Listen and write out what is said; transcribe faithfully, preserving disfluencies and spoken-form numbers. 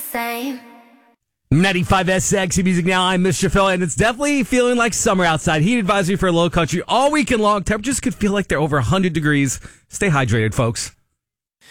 same. ninety-five S X Music Now. I'm Mister Phil, and it's definitely feeling like summer outside. Heat advisory for low country all weekend long. Temperatures could feel like they're over one hundred degrees. Stay hydrated, folks.